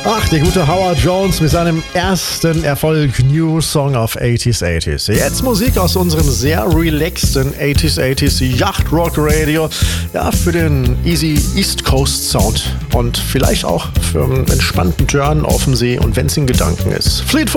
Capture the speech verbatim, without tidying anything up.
Ach, der gute Howard Jones mit seinem ersten Erfolg New Song of achtziger achtziger. Jetzt Musik aus unserem sehr relaxten achtziger achtziger Yacht Rock Radio. Ja, für den easy East Coast Sound und vielleicht auch für einen entspannten Turn auf dem See und wenn es in Gedanken ist. Fleetwood